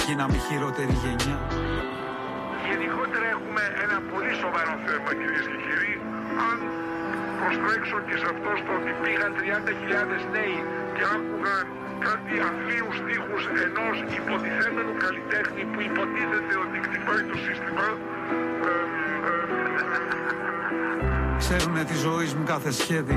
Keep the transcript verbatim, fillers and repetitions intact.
γίναμε χειρότερη γενιά. Γενικότερα έχουμε ένα πολύ σοβαρό θέμα, κυρίες και κύριοι. Αν προστρέξω και σε αυτό στο ότι πήγαν τριάντα χιλιάδες νέοι και άκουγαν κάτι αθλίους στίχους ενός υποτιθέμενου καλλιτέχνη που υποτίθεται ότι κτυπάει το σύστημα. Ξέρουνε τη ζωή μου κάθε σχέδιο.